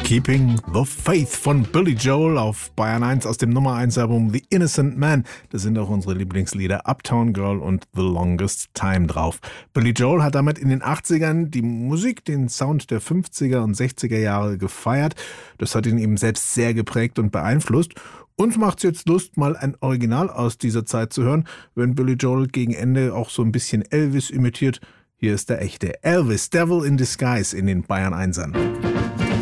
Keeping the Faith von Billy Joel auf Bayern 1 aus dem Nummer 1 Album The Innocent Man. Das sind auch unsere Lieblingslieder Uptown Girl und The Longest Time drauf. Billy Joel hat damit in den 80ern die Musik, den Sound der 50er und 60er Jahre gefeiert. Das hat ihn eben selbst sehr geprägt und beeinflusst. Uns macht's jetzt Lust, mal ein Original aus dieser Zeit zu hören, wenn Billy Joel gegen Ende auch so ein bisschen Elvis imitiert. Hier ist der echte Elvis, Devil in Disguise in den Bayern 1ern.